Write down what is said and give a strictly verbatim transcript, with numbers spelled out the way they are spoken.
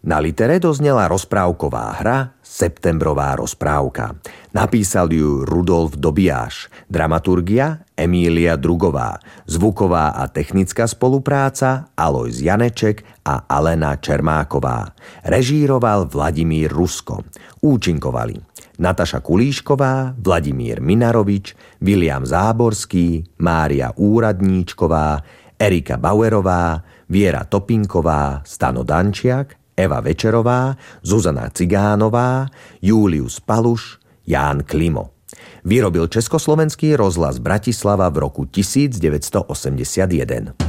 Na litere doznela rozprávková hra Septembrová rozprávka. Napísal ju Rudolf Dobiáš, dramaturgia Emília Drugová, zvuková a technická spolupráca Alojz Janeček a Alena Čermáková. Režíroval Vladimír Rusko. Účinkovali Nataša Kulíšková, Vladimír Minarovič, Viliam Záborský, Mária Úradníčková, Erika Bauerová, Viera Topinková, Stano Dančiak, Eva Večerová, Zuzana Cigánová, Július Paluš, Ján Klimo. Vyrobil Československý rozhlas Bratislava v roku devätnásť osemdesiatjeden.